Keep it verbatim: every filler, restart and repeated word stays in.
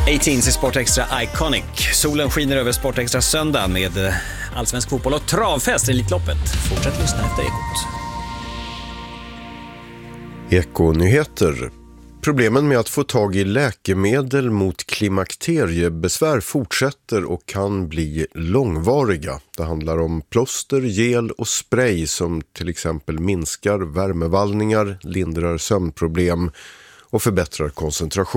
arton i Sportextra Iconic. Solen skiner över Sportextra söndag med allsvensk fotboll och travfest i Elitloppet. Fortsätt lyssna efter Ekot. Ekonyheter. Problemen med att få tag i läkemedel mot klimakteriebesvär fortsätter och kan bli långvariga. Det handlar om plåster, gel och spray som till exempel minskar värmevallningar, lindrar sömnproblem och förbättrar koncentration.